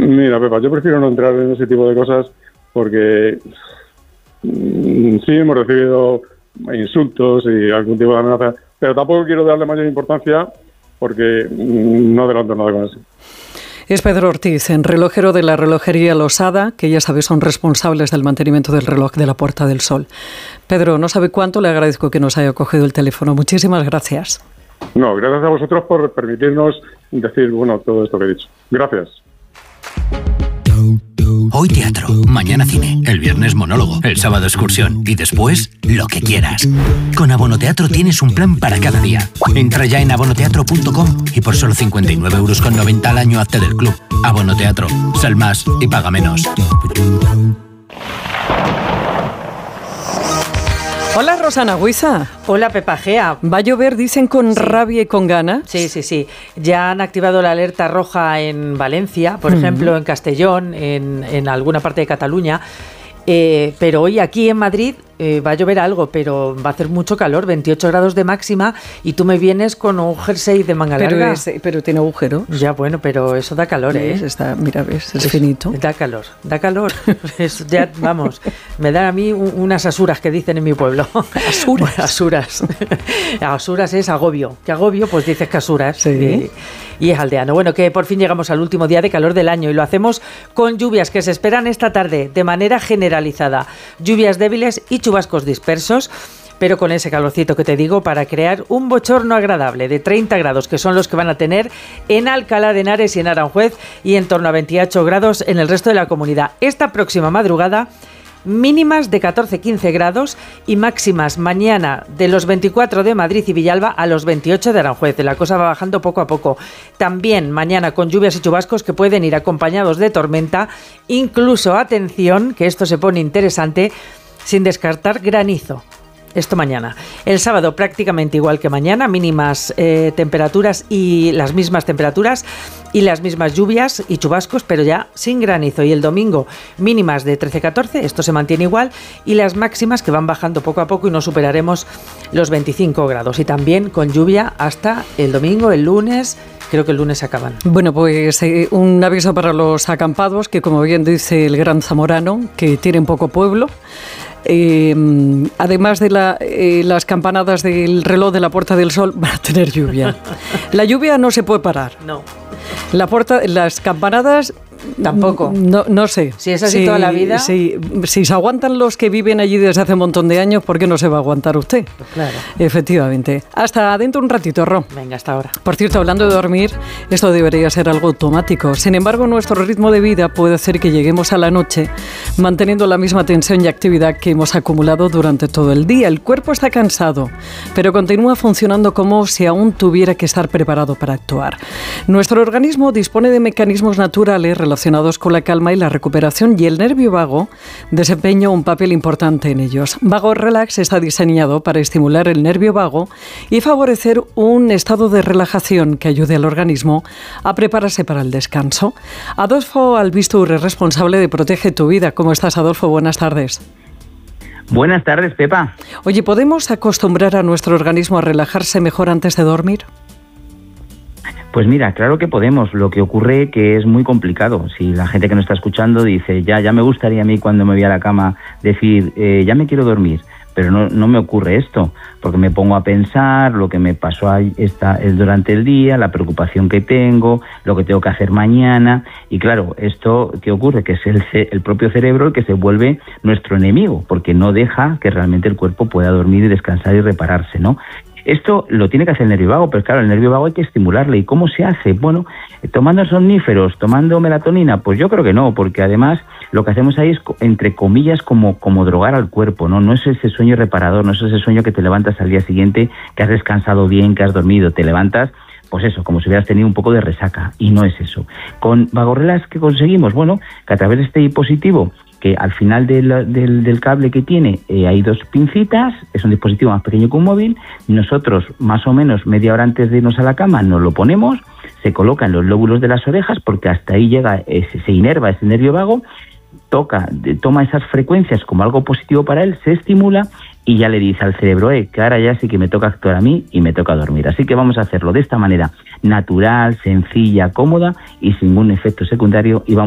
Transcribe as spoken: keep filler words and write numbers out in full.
Mira, Pepa, yo prefiero no entrar en ese tipo de cosas porque mmm, sí hemos recibido insultos y algún tipo de amenaza, pero tampoco quiero darle mayor importancia porque mmm, no adelanto nada con eso. Es Pedro Ortiz, en relojero de la relojería Losada, que ya sabes son responsables del mantenimiento del reloj de la Puerta del Sol. Pedro, no sabe cuánto le agradezco que nos haya cogido el teléfono. Muchísimas gracias. No, gracias a vosotros por permitirnos decir, bueno, todo esto que he dicho. Gracias. Hoy teatro, mañana cine, el viernes monólogo, el sábado excursión y después lo que quieras. Con Abonoteatro tienes un plan para cada día. Entra ya en abonoteatro punto com y por solo cincuenta y nueve euros con noventa al año hazte del club. Abonoteatro, sal más y paga menos. Hola, Rosana Huiza. Hola, Pepa Gea. ¿Va a llover, dicen, con sí. rabia y con ganas? Sí, sí, sí. Ya han activado la alerta roja en Valencia, por mm. ejemplo, en Castellón, en, en alguna parte de Cataluña. Eh, pero hoy aquí en Madrid eh, va a llover algo, pero va a hacer mucho calor, veintiocho grados de máxima, y tú me vienes con un jersey de manga pero larga. Es, pero tiene agujeros. Ya, bueno, pero eso da calor, ¿eh? Está, mira, ves, es, es finito. Da calor, da calor. Es, ya, vamos, me dan a mí un, unas asuras que dicen en mi pueblo. ¿Asuras? Asuras. Asuras es agobio. ¿Qué agobio? Pues dices que asuras. Sí. Y, y es aldeano. Bueno, que por fin llegamos al último día de calor del año y lo hacemos con lluvias que se esperan esta tarde de manera generalizada. Lluvias débiles y chubascos dispersos, pero con ese calorcito que te digo para crear un bochorno agradable de treinta grados, que son los que van a tener en Alcalá de Henares y en Aranjuez, y en torno a veintiocho grados en el resto de la comunidad. Esta próxima madrugada, mínimas de catorce a quince grados y máximas mañana de los veinticuatro de Madrid y Villalba a los veintiocho de Aranjuez. La cosa va bajando poco a poco. También mañana con lluvias y chubascos que pueden ir acompañados de tormenta, incluso, atención, que esto se pone interesante, sin descartar granizo. Esto mañana. El sábado prácticamente igual que mañana, mínimas eh, temperaturas y las mismas temperaturas y las mismas lluvias y chubascos, pero ya sin granizo. Y el domingo mínimas de trece a catorce, esto se mantiene igual, y las máximas que van bajando poco a poco y no superaremos los veinticinco grados. Y también con lluvia hasta el domingo, el lunes. Creo que el lunes acaban. Bueno, pues eh, un aviso para los acampados, que como bien dice el gran zamorano, que tienen poco pueblo. Eh, además de la, eh, las campanadas del reloj de la Puerta del Sol, van a tener lluvia. La lluvia no se puede parar. No. La puerta, las campanadas tampoco. No, no sé. Si es así sí, toda la vida. Sí, si se aguantan los que viven allí desde hace un montón de años, ¿por qué no se va a aguantar usted? Pues claro. Efectivamente. Hasta dentro un ratito, Ro. Venga, hasta ahora. Por cierto, hablando de dormir, esto debería ser algo automático. Sin embargo, nuestro ritmo de vida puede hacer que lleguemos a la noche manteniendo la misma tensión y actividad que hemos acumulado durante todo el día. El cuerpo está cansado, pero continúa funcionando como si aún tuviera que estar preparado para actuar. Nuestro organismo dispone de mecanismos naturales relacionados con la calma y la recuperación, y el nervio vago desempeña un papel importante en ellos. Vago Relax está diseñado para estimular el nervio vago y favorecer un estado de relajación que ayude al organismo a prepararse para el descanso. Adolfo Albistur es responsable de Protege tu Vida. ¿Cómo estás, Adolfo? Buenas tardes. Buenas tardes, Pepa. Oye, ¿podemos acostumbrar a nuestro organismo a relajarse mejor antes de dormir? Pues mira, claro que podemos. Lo que ocurre que es muy complicado. Si la gente que nos está escuchando dice, ya, ya me gustaría a mí cuando me voy a la cama decir, eh, ya me quiero dormir, pero no, no me ocurre esto, porque me pongo a pensar lo que me pasó ahí esta, el, durante el día, la preocupación que tengo, lo que tengo que hacer mañana, y claro, esto ¿qué ocurre? Que es el, el propio cerebro el que se vuelve nuestro enemigo, porque no deja que realmente el cuerpo pueda dormir y descansar y repararse, ¿no? Esto lo tiene que hacer el nervio vago, pero claro, el nervio vago hay que estimularle. ¿Y cómo se hace? Bueno, tomando somníferos, tomando melatonina, pues yo creo que no, porque además lo que hacemos ahí es, entre comillas, como, como drogar al cuerpo, ¿no? No es ese sueño reparador, no es ese sueño que te levantas al día siguiente, que has descansado bien, que has dormido, te levantas, pues eso, como si hubieras tenido un poco de resaca, y no es eso. Con Vago Relax, ¿qué conseguimos? Bueno, que a través de este dispositivo, que al final del, del, del cable que tiene eh, hay dos pincitas, es un dispositivo más pequeño que un móvil, nosotros más o menos media hora antes de irnos a la cama nos lo ponemos, se coloca en los lóbulos de las orejas, porque hasta ahí llega, ese, se inerva ese nervio vago, toca, toma esas frecuencias como algo positivo para él, se estimula y ya le dice al cerebro, eh, que ahora ya sí que me toca actuar a mí y me toca dormir. Así que vamos a hacerlo de esta manera natural, sencilla, cómoda y sin ningún efecto secundario, y vamos